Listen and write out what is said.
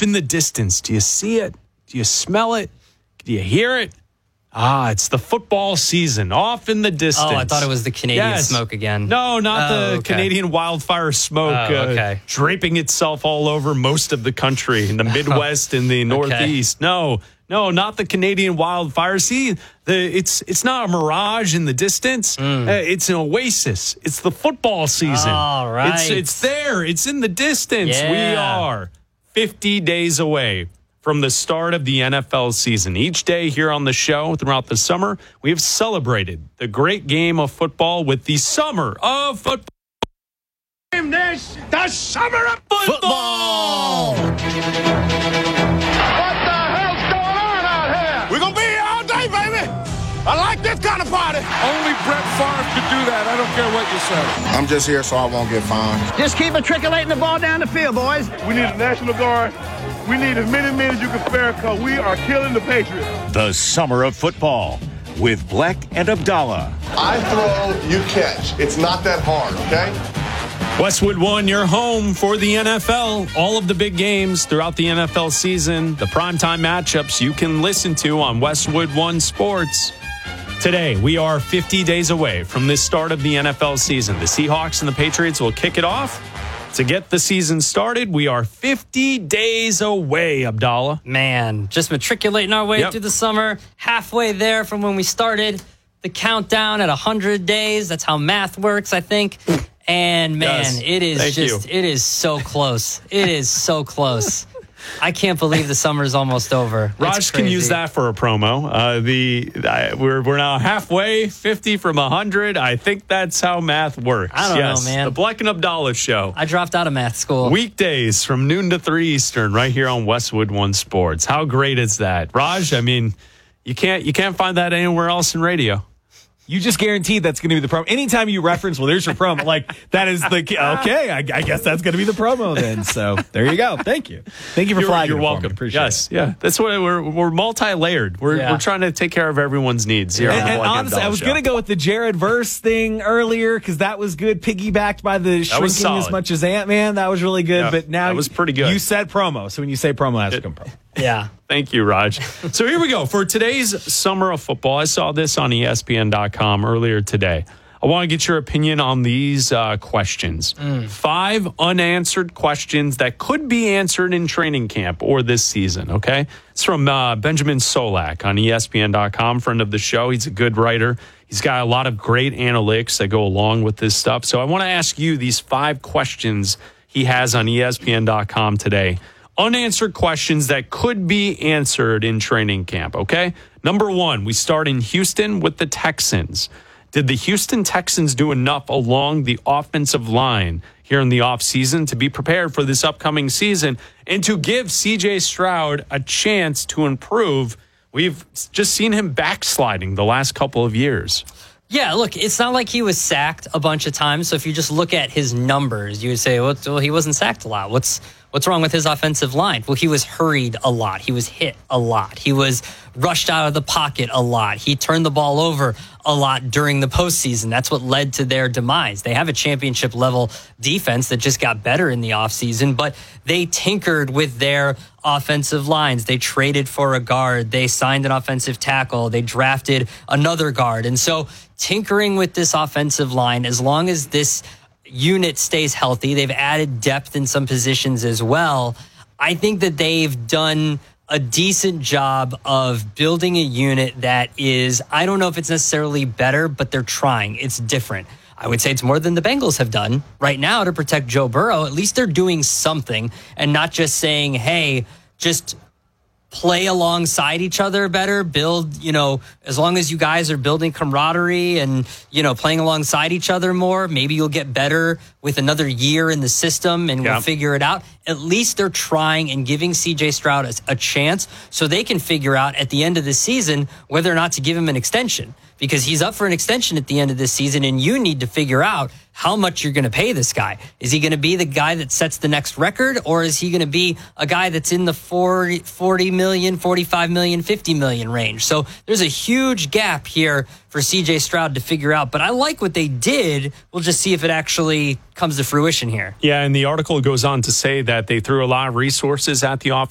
off in the distance. Do you see it? Do you smell it? Do you hear it? It's the football season off in the distance. Oh, I thought it was the Canadian smoke again. No, not the Canadian wildfire smoke draping itself all over most of the country in the Midwest and the Northeast. No, not the Canadian wildfire. See, it's not a mirage in the distance. It's an oasis. It's the football season. All right. It's there. It's in the distance. Yeah. We are 50 days away from the start of the NFL season. Each day here on the show throughout the summer, we have celebrated the great game of football with the Summer of Football. This, the Summer of Football! What the hell's going on out here? We're going to be here all day, baby! I like this kind of party! Only Brett Favre could do that. I don't care what you say. I'm just here so I won't get fined. Just keep matriculating the ball down the field, boys. We need a National Guard. We need as many men as you can spare because we are killing the Patriots. The Summer of Football with Bleck and Abdallah. I throw, you catch. It's not that hard, okay? Westwood One, your home for the NFL. All of the big games throughout the NFL season, the primetime matchups you can listen to on Westwood One Sports. Today, we are 50 days away from the start of the NFL season. The Seahawks and the Patriots will kick it off. To get the season started, we are 50 days away, Abdallah. Man, just matriculating our way through the summer, halfway there from when we started the countdown at 100 days. That's how math works, I think. And, man, it is so close. It is so close. I can't believe the summer's almost over. Raj can use that for a promo. We're now halfway, 50 from 100. I think that's how math works. I don't know, man. The Bleck and Abdallah Show. I dropped out of math school. Weekdays from noon to 3 Eastern, right here on Westwood One Sports. How great is that, Raj? I mean, you can't find that anywhere else in radio. You just guaranteed that's going to be the promo. Anytime you reference, well, there's your promo. Like, that is the, okay, I guess that's going to be the promo then. So there you go. Thank you. Thank you for flagging. You're welcome. Appreciate it. Yeah. That's what we're multi-layered. We're trying to take care of everyone's needs here. And honestly, I was going to go with the Jared Verse thing earlier because that was good. Piggybacked by the shrinking as much as Ant-Man. That was really good. But now that was pretty good. You said promo. So when you say promo, it has to come promo. Yeah. Thank you, Raj. So here we go. For today's Summer of Football, I saw this on ESPN.com earlier today. I want to get your opinion on these questions. 5 unanswered questions that could be answered in training camp or this season, okay? It's from Benjamin Solak on ESPN.com, friend of the show. He's a good writer. He's got a lot of great analytics that go along with this stuff. So I want to ask you these 5 questions he has on ESPN.com today. Unanswered questions that could be answered in training camp, okay? Number 1, we start in Houston with the Texans. Did the Houston Texans do enough along the offensive line here in the offseason to be prepared for this upcoming season and to give C.J. Stroud a chance to improve? We've just seen him backsliding the last couple of years. Yeah, look, it's not like he was sacked a bunch of times. So if you just look at his numbers, you would say, well, he wasn't sacked a lot. What's wrong with his offensive line? Well, he was hurried a lot. He was hit a lot. He was rushed out of the pocket a lot. He turned the ball over a lot during the postseason. That's what led to their demise. They have a championship level defense that just got better in the offseason, but they tinkered with their offensive lines. They traded for a guard. They signed an offensive tackle. They drafted another guard. And so tinkering with this offensive line, as long as this unit stays healthy, they've added depth in some positions as well. I think that they've done a decent job of building a unit that is, I don't know if it's necessarily better, but they're trying. It's different. I would say it's more than the Bengals have done right now to protect Joe Burrow. At least they're doing something and not just saying, hey, just play alongside each other better, build, as long as you guys are building camaraderie and, playing alongside each other more, maybe you'll get better with another year in the system and we'll figure it out. At least they're trying and giving C.J. Stroud a chance so they can figure out at the end of the season whether or not to give him an extension, because he's up for an extension at the end of this season and you need to figure out how much you're going to pay this guy. Is he going to be the guy that sets the next record, or is he going to be a guy that's in the 40 million, 45 million, 50 million range? So there's a huge gap here for C.J. Stroud to figure out. But I like what they did. We'll just see if it actually comes to fruition here. Yeah, and the article goes on to say that they threw a lot of resources at the